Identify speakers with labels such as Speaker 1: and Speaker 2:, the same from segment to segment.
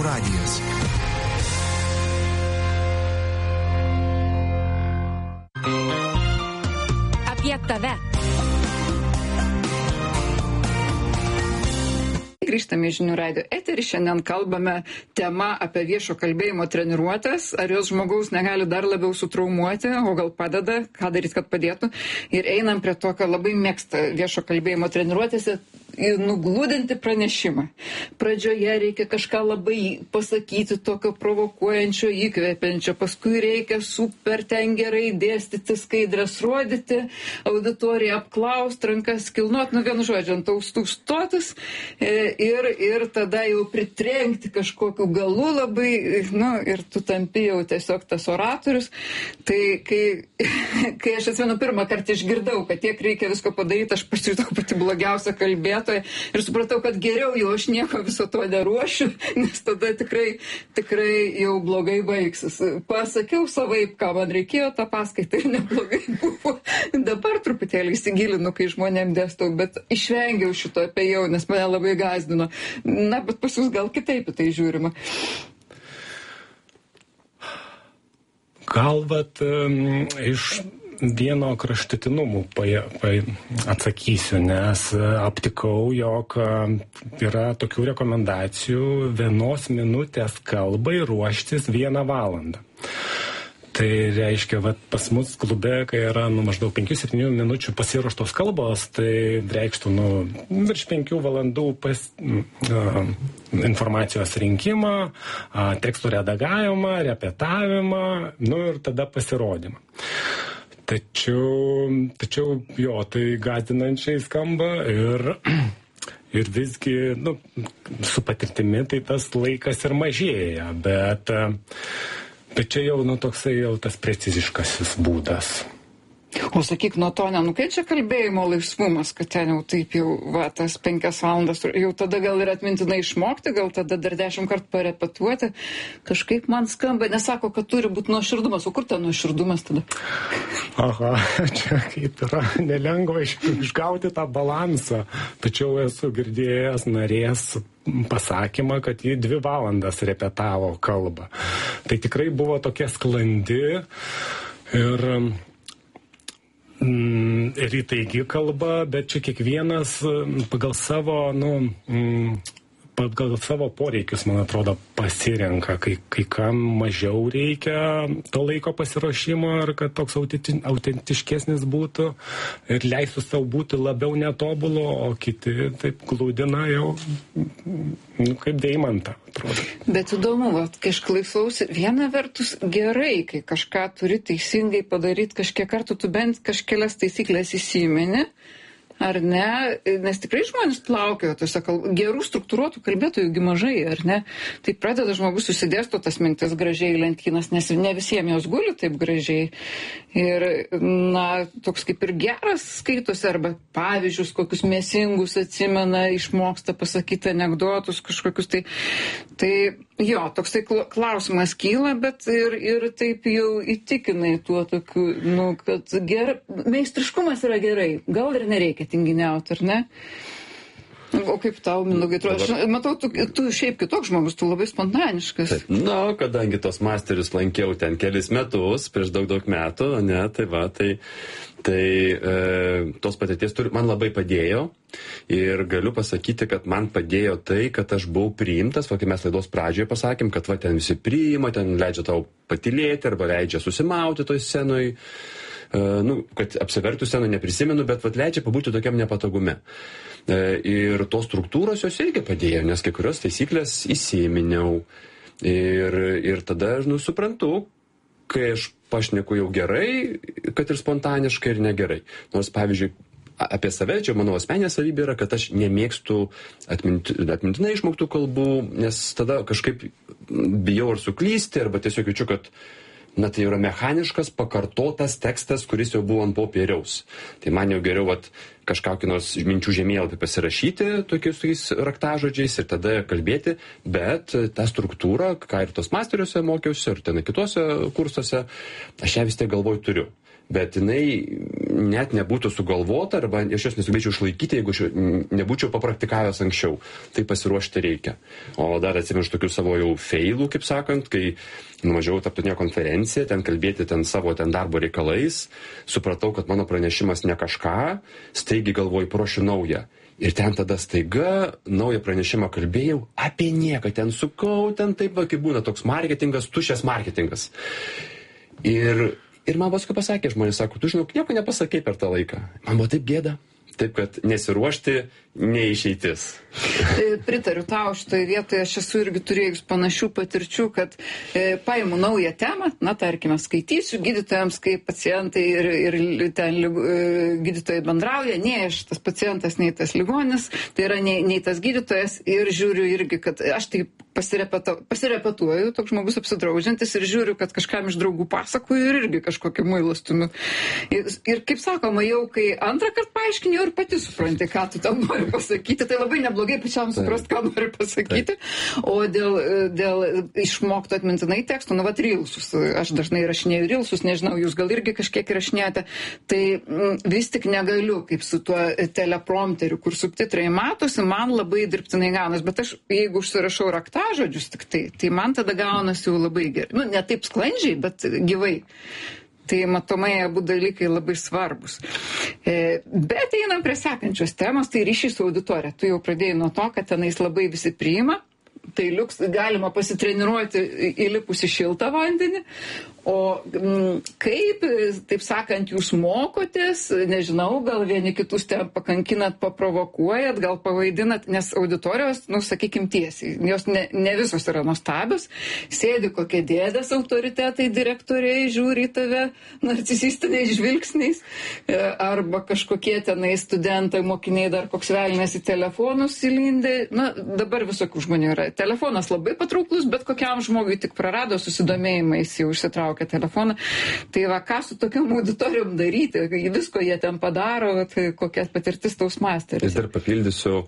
Speaker 1: radijas.
Speaker 2: Apie tave.
Speaker 3: Grįžtame į Žinių radijo eterį. Šiandien kalbame tema apie viešo kalbėjimo treniruotes. Ar jos žmogaus negali dar labiau sutraumuoti, o gal padeda, ką daryti, kad padėtų. Ir einam prie to, ką labai mėgsta viešo kalbėjimo treniruotėse, nuglūdinti pranešimą. Pradžioje reikia kažką labai pasakyti, tokio provokuojančio, įkvepiančio. Paskui reikia super ten gerai dėstyti, skaidres rodyti, auditoriją apklausti, rankas kilnuoti, vienu žodžiu, ant austų stotis. Ir tada jau pritrenkti kažkokiu galu labai, ir tu tampi jau tiesiog tas oratorius. Tai kai aš atsimenu pirmą kartą išgirdau, kad tiek reikia visko padaryti, aš pasijutau pati blogiausia kalbėtoja ir supratau, kad geriau jau aš nieko viso to neruošiu, nes tada tikrai jau blogai baigsis. Pasakiau savaip, ką man reikėjo tą paskaitą ir neblogai buvo. Dabar truputėlį įsigilinu, kai žmonėm dėstau, bet išvengiau šito apėjau, nes mane labai gąsdino. Bet pas jūs gal kitaip į tai žiūrima.
Speaker 4: Gal iš vieno kraštutinumų atsakysiu, nes aptikau, jog yra tokių rekomendacijų 1 minutės kalbai ruoštis 1 valandą. Tai reiškia, pas mus klube, kai yra maždaug 5-7 minučių pasiruoštos kalbos, tai reikštų virš 5 valandų informacijos rinkimą, tekstų redagavimą, repetavimą, ir tada pasirodymą. Tačiau jo, tai gąsdinančiai skamba ir visgi, su patirtimi tai tas laikas ir mažėja, bet čia jau, toksai jau tas preciziškasis būdas.
Speaker 3: O sakyk, nuo to nenukenčia kalbėjimo laisvumas, kad ten jau taip jau, tas 5 valandas, jau tada gal ir atmintinai išmokti, gal tada dar 10 kartų parepetuoti. Kažkaip man skamba, nesako, kad turi būti nuoširdumas. O kur ten nuoširdumas tada?
Speaker 4: Aha, čia kaip yra nelengva išgauti tą balansą. Tačiau esu girdėjęs narės pasakymą, kad ji 2 valandas repetavo kalbą. Tai tikrai buvo tokia sklandi ir įtaigi kalba, bet čia kiekvienas pagal savo poreikius, man atrodo, pasirenka, kai kam mažiau reikia to laiko pasiruošimo ir kad toks autentiškesnis būtų ir leistų savo būti labiau netobulo, o kiti taip glūdina jau kaip deimantą, atrodo. Bet
Speaker 3: įdomu, kai aš klausausi, viena vertus gerai, kai kažką turi teisingai padaryti, kažkiek kartų tu bent kažkelias taisyklės įsimeni, ar ne, nes tikrai žmonės plaukioja, gerų struktūruotų kalbėtojų mažai, ar ne? Tai pradeda žmogus susidėsto tas mintis gražiai į lentynas, nes ne visiems jos guli taip gražiai. Ir, toks kaip ir geras skaitosi, arba pavyzdžius, kokius mėsingus atsimena, išmoksta pasakyti anekdotus kažkokius. Tai jo, toksai klausimas kyla, bet ir taip jau įtikinai tuo tokiu, kad meistriškumas yra gerai, gal ir nereikia tinginiauti, ar ne? O kaip tau, Mindaugai, aš matau, tu šiaip kitoks žmogus, tu labai spontaniškas.
Speaker 5: Kadangi tos masterius lankiau ten kelis metus, prieš daug metų, tai tos patirties man labai padėjo ir galiu pasakyti, kad man padėjo tai, kad aš buvau priimtas, kai mes laidos pradžioje pasakėm, kad ten visi priima, ten leidžia tau patylėti arba leidžia susimauti toj scenoj. Kad apsivertų sceną neprisimenu, bet leidžia pabūti tokiam nepatogume. Ir tos struktūros jos irgi padėjo, nes kai kurios taisyklės įsiminiau. Ir tada aš suprantu, kai aš pašneku jau gerai, kad ir spontaniškai ir negerai. Nors, pavyzdžiui, apie save, čia mano asmeninė savybė yra, kad aš nemėgstu atmintinai išmoktų kalbų, nes tada kažkaip bijau ar suklysti, arba tiesiog jaučiu, kad tai yra mechaniškas, pakartotas tekstas, kuris jau buvo ant popieriaus. Tai man jau geriau kažkokį nors minčių žemėlapį pasirašyti tokiais raktažodžiais ir tada kalbėti, bet tą struktūrą, ką ir tos masteriuose mokiausi, ir ten kitose kursuose, aš ją vis tiek galvoj turiu. bet jinai net nebūtų sugalvota, arba aš jos nesugebėčiau išlaikyti, jeigu aš nebūčiau papraktikavęs anksčiau. Tai pasiruošti reikia. O dar atsimenu tokių savo jau feilų, kaip sakant, kai nuvažiavau tarptautinę konferenciją, ten kalbėti savo darbo reikalais, supratau, kad mano pranešimas ne kažką, staigiai galvoju, paruošiu naują. Ir ten tada staiga naują pranešimą kalbėjau apie nieką, ten sukau, ten taip, kaip būna toks marketingas, tuščias marketingas. Ir man paskui pasakė, žmonės sako, tu žinok, nieko nepasakei per tą laiką. Man buvo taip gėda. Taip, kad nesiruošti neišeitis.
Speaker 3: Pritariu tau šitoje vietoje, aš esu irgi turėjus panašių patirčių, kad paimu naują temą, tarkime, skaitysiu gydytojams, kaip pacientai ir ten gydytojai bendrauja, nei aš tas pacientas, nei tas ligonis, tai yra nei tas gydytojas, ir žiūriu irgi, kad aš taip pasirepetuoju, toks žmogus apsidraudžiantis, ir žiūriu, kad kažkam iš draugų pasakoju ir irgi kažkokį muilą stumiu. Ir kaip sakoma, jau kai antrą kartą paaiškini, ir pati supranti, ką tu tam nori pasakyti, tai labai neblogai pačiam suprast, ką nori pasakyti. O dėl išmokto atmintinai tekstų, reelsus, aš dažnai rašinėju reelsus, nežinau, jūs gal irgi kažkiek rašinėjate, tai vis tik negaliu, kaip su tuo teleprompteriu, kur subtitrai matosi, man labai dirbtinai gaunas, bet aš, jeigu užsirašau raktažodžius tik tai man tada gaunasi jau labai gerai. Ne taip sklandžiai, bet gyvai. Tai matomai abu dalykai labai svarbus. Bet einam prie sekančios temos, tai ryšys su auditorija. Tu jau pradėjai nuo to, kad tenais labai visi priima. Tai galima pasitreniruoti įlipus į šiltą vandenį. O kaip, taip sakant, jūs mokotės, nežinau, gal vieni kitus ten pakankinat, paprovokuojat, gal pavaidinat, nes auditorijos, sakykim tiesiai, jos ne visos yra nuostabios, sėdi kokie dėdės autoritetai, direktoriai, žiūri į tave narcisistiniais žvilgsniais, arba kažkokie tenai studentai, mokiniai, dar koks velnės į telefonus įlindė. Dabar visokių žmonių yra. Telefonas labai patrauklus, bet kokiam žmogui tik prarado susidomėjimą, jis jau išsitraukia telefoną. Tai ką su tokiam auditorijom daryti? Visko jie ten padaro, tai kokia patirtis taus masteris.
Speaker 5: Ir dar papildysiu,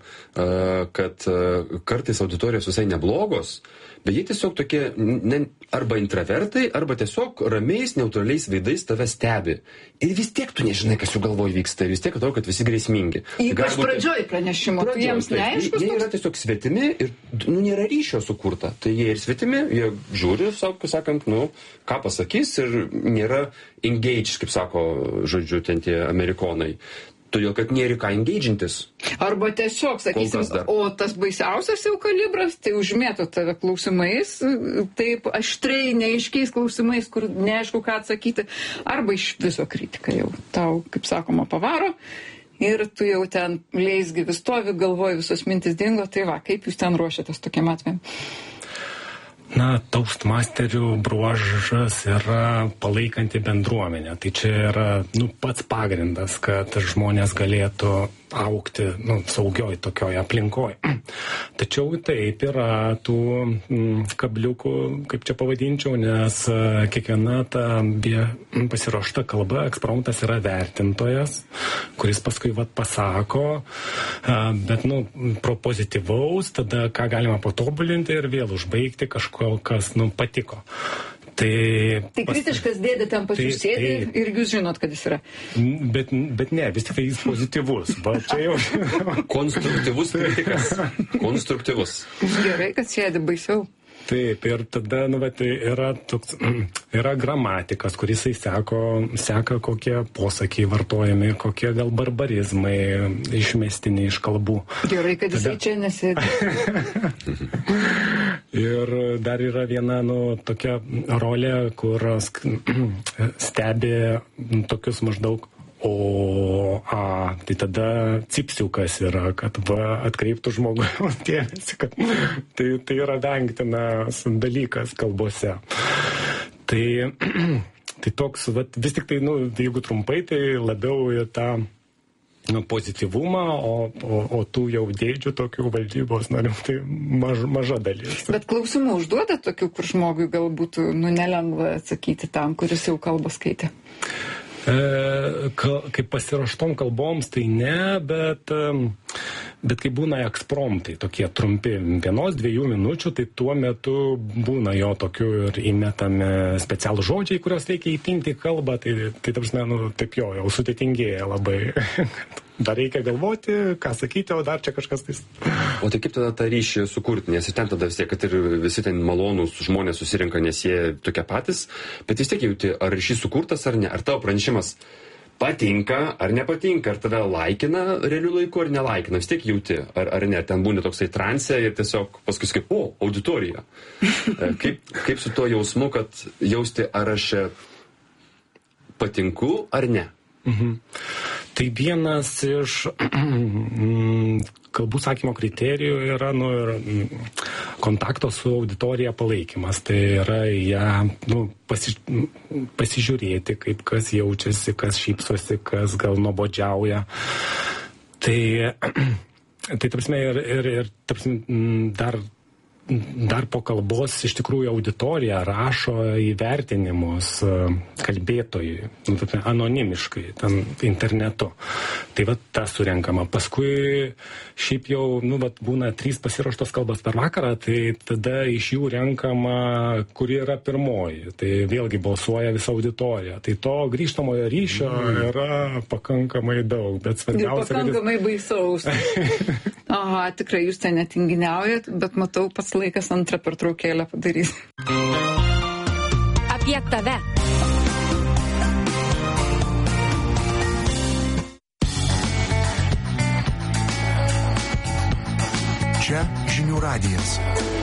Speaker 5: kad kartais auditorijos visai neblogos, bet jie tiesiog tokie arba intravertai, arba tiesiog ramiais, neutraliais veidais tave stebi. Ir vis tiek tu nežinai, kas jų galvoj vyksta. Ir vis tiek atrodo, kad visi grėsmingi.
Speaker 3: Ypač pradžioj pranešimo. Jiems neaiškus.
Speaker 5: Jie yra tiesiog svetimi ir nėra ryšio sukurta. Tai jie ir svetimi, jie žiūri, sakant, ką pasakys, ir nėra engaged, kaip sako, žodžiu, ten tie amerikonai. Todėl, kad nėra ką engagintis.
Speaker 3: Arba tiesiog, sakysim, o tas baisiausias jau kalibras, tai užmėto tave klausimais, taip aštriai, neaiškiais klausimais, kur neaišku, ką atsakyti. Arba iš viso kritika jau tau, kaip sakoma, pavaro. Ir tu jau ten leisgyvi stovi, galvoji, visos mintis dingo. Tai kaip jūs ten ruošiatės tokiam atvejam?
Speaker 4: Toastmasterių bruožas yra palaikanti bendruomenė. Tai čia yra pats pagrindas, kad žmonės galėtų augti saugioj tokioj aplinkoj. Tačiau taip yra tų kabliukų, kaip čia pavadinčiau, nes kiekviena ta pasiruošta kalba, ekspromtas yra vertintojas, kuris paskui pasako, bet pro pozityvaus, tada ką galima patobulinti ir vėl užbaigti kažko, kas patiko. Tai
Speaker 3: kritiškas dėdė ten pas jūs sėdi ir jūs žinot, kad jis yra.
Speaker 4: Bet ne, vis tik tai jis pozityvus. Čia jau...
Speaker 5: Konstruktyvus kritikas. Konstruktyvus.
Speaker 3: Gerai, kad sėdi baisiau.
Speaker 4: Taip, ir tada tai yra gramatikas, kuris seka kokie posakiai vartojami, kokie gal barbarizmai išmestiniai iš kalbų.
Speaker 3: Gerai, kad jisai čia nesėdi.
Speaker 4: Ir dar yra viena tokia rolė, kur stebi tokius maždaug tai tada cipsiukas yra, kad atkreiptų žmogų dėmesį, kad tai yra vengtinas dalykas kalbose. Tai toks, vis tik tai, jeigu trumpai, tai labiau į tą pozityvumą, o tų jau dėdžių tokių valdybos narių, tai maža dalis.
Speaker 3: Bet klausimų užduoda tokių, kur žmogui galbūt nelengva atsakyti tam, kuris jau kalbą skaitė?
Speaker 4: Kaip pasiruoštom kalboms, tai ne, bet Bet kai būna ekspromtai, tokie trumpi 1-2 minučių, tai tuo metu būna jo tokių ir įmetami specialų žodžiai, kuriuos reikia įpinti į kalbą, tai ta prasme, taip jau sudėtingėja labai. Dar reikia galvoti, ką sakyti, o dar čia kažkas tais.
Speaker 5: O tai kaip tada tą ryšį sukurti, nes ten tada vis tiek, kad ir visi ten malonūs žmonės susirinka, nes jie tokie patys, bet vis tiek jauti, ar ryšys sukurtas ar ne, ar tavo pranešimas patinka ar nepatinka, ar tave laikina realiu laiku ar nelaikina, vis tiek jauti, ar ne, ten būni toksai transe ir tiesiog paskui kaip, auditorija. Kaip su tuo jausmu, kad jausti, ar aš patinku ar ne?
Speaker 4: Tai vienas iš kalbų sakymo kriterijų yra kontakto su auditorija palaikymas. Tai yra ją pasižiūrėti, kaip kas jaučiasi, kas šypsosi, kas gal nuobodžiauja. Tai tarpsme ir dar po kalbos iš tikrųjų auditorija rašo įvertinimus kalbėtojui, anonimiškai, ten internetu. Tai ta surenkama. Paskui šiaip jau, būna 3 pasiruoštos kalbos per vakarą, tai tada iš jų renkama, kuri yra pirmoji. Tai vėlgi balsuoja visa auditorija. Tai to grįžtamojo ryšio yra pakankamai daug, bet svarbiausia...
Speaker 3: Pakankamai baisaus. Aha, tikrai jūs ten netinginiaujat, bet matau, pats laikas antrą pertraukėlę padaryti.
Speaker 1: Apie tave.
Speaker 2: Čia Žinių radijas.